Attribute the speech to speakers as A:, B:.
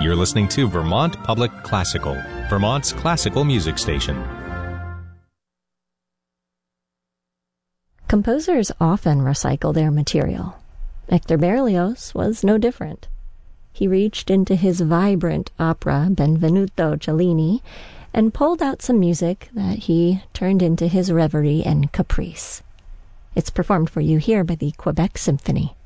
A: You're listening to Vermont Public Classical, Vermont's classical music station.
B: Composers often recycle their material. Hector Berlioz was no different. He reached into his vibrant opera Benvenuto Cellini and pulled out some music that he turned into his reverie and caprice. It's performed for you here by the Quebec Symphony.